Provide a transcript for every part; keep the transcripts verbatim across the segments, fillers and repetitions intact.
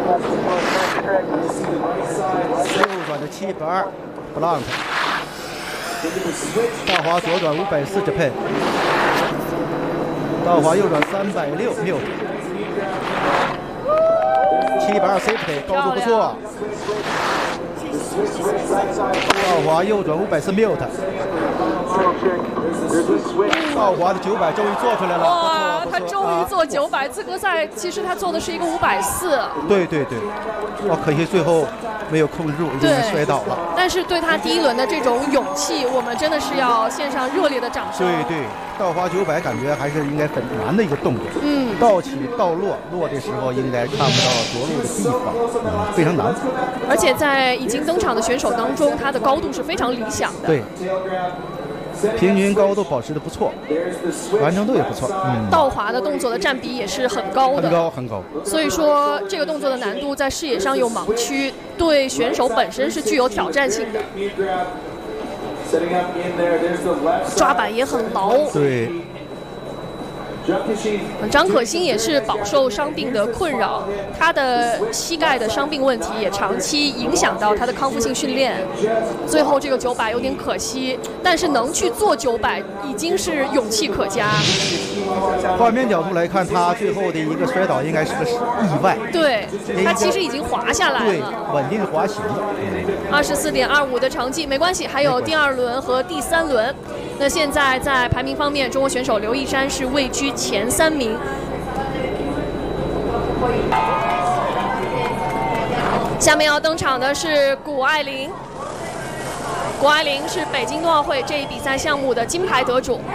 右转的七百二 ，blank。倒滑左转五百四 Japan。倒滑右转三百六 mute。七百二 safety 高度不错。倒滑右转五百四 mute。倒滑的九百终于做出来了。 哇，他终于做九百，资格赛其实他做的是一个五百四。 对对对，哦，可惜最后没有控制住，已经摔倒了。 但是对他第一轮的这种勇气，我们真的是要献上热烈的掌声。 对对，倒滑九百感觉还是应该很难的一个动作。 嗯， 倒起倒落，落的时候应该看不到着陆的地方，嗯，非常难。 而且在已经登场的选手当中，他的高度是非常理想的。 对。平均高度保持的不错，完成度也不错。嗯， 倒滑的动作的占比也是很高的， 很高很高。 所以说这个动作的难度在视野上有盲区，对选手本身是具有挑战性的。抓板也很牢。 对。 张可欣也是饱受伤病的困扰，他的膝盖的伤病问题也长期影响到他的康复性训练。最后这个九百有点可惜，但是能去做九百已经是勇气可嘉。 画面角度来看，他最后的一个摔倒应该是个意外。 对，他其实已经滑下来了， 对，稳定的滑行。 二十四点二五的成绩没关系，还有第二轮和第三轮。那现在在排名方面，中国选手刘一山是位居前三名。下面要登场的是谷爱凌。谷爱凌是北京冬奥会这一比赛项目的金牌得主。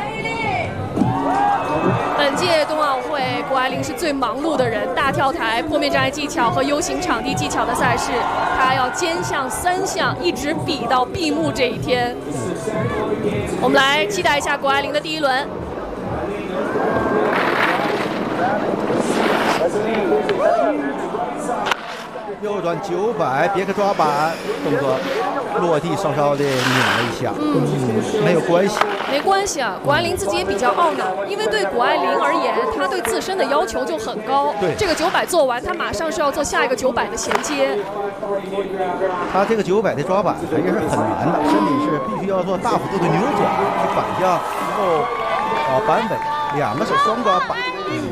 本届冬奥会，谷爱凌是最忙碌的人。大跳台、坡面障碍技巧和 U 型场地技巧的赛事，她要兼项三项，一直比到闭幕这一天。我们来期待一下谷爱凌的第一轮。 右转九百，别克抓板动作，落地稍稍的拧了一下，嗯，没有关系， 没关系啊。谷爱凌自己也比较懊恼，因为对谷爱凌而言，她对自身的要求就很高。 对， 这个九百做完，她马上是要做下一个九百的衔接。 她这个九百的抓板还是很难的，身体是必须要做大幅度的扭转，反向，然后啊板尾，两个手双抓板。嗯，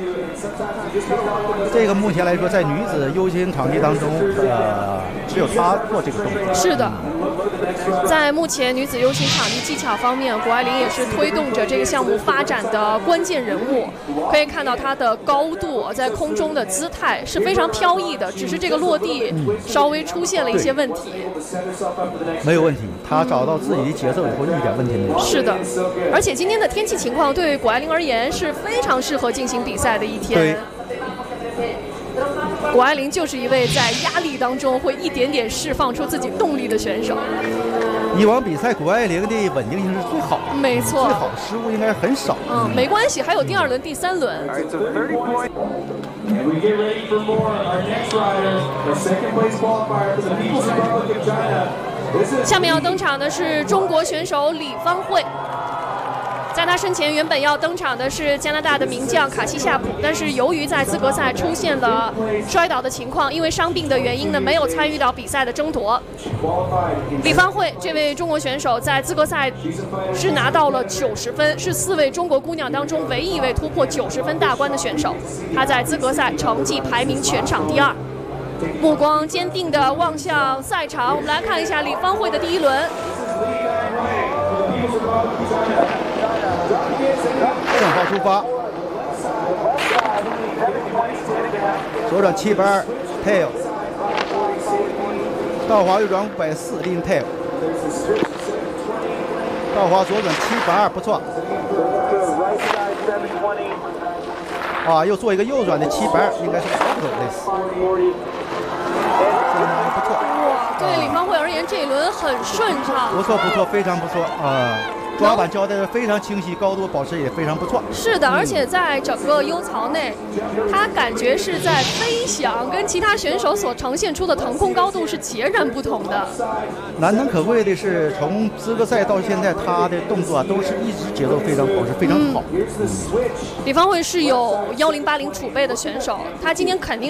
这个目前来说，在女子 U 型场地当中，呃，只有她做这个动作。 是的，在目前女子 U 型场地技巧方面，谷爱凌也是推动着这个项目发展的关键人物。可以看到她的高度，在空中的姿态是非常飘逸的，只是这个落地稍微出现了一些问题。 没有问题，她找到自己的节奏以后，一点问题没有。 是的，而且今天的天气情况对谷爱凌而言是非常适合进行比赛的一天。 对， 谷爱凌就是一位在压力当中会一点点释放出自己动力的选手。 以往比赛，谷爱凌的稳定性是最好的， 没错， 最好失误应该很少。 嗯，没关系，还有第二轮、第三轮。下面要登场的是中国选手李方慧。在他身前原本要登场的是加拿大的名将卡西夏普，但是由于在资格赛出现了摔倒的情况，因为伤病的原因呢，没有参与到比赛的争夺。李方慧这位中国选手在资格赛是拿到了九十分，是四位中国姑娘当中唯一一位突破九十分大关的选手。她在资格赛成绩排名全场第二。目光坚定地望向赛场，我们来看一下李方慧的第一轮。 正好出发，左转七百二 tail， 倒滑右转五百四 lean tail， 倒滑左转七百二不错。啊，又做一个右转的七百二，应该是 auto 类似，相当不错。 哇，对李方慧而言，这一轮很顺畅。 不错不错，非常不错啊。抓板交代的非常清晰，高度保持也非常不错。 是的，而且在整个 U 槽内，他感觉是在飞翔，跟其他选手所呈现出的腾空高度是截然不同的。 难能可贵的是，从资格赛到现在，他的动作啊都是一直节奏非常保持非常好。 嗯、李方慧是有幺零八零储备的选手，他今天肯定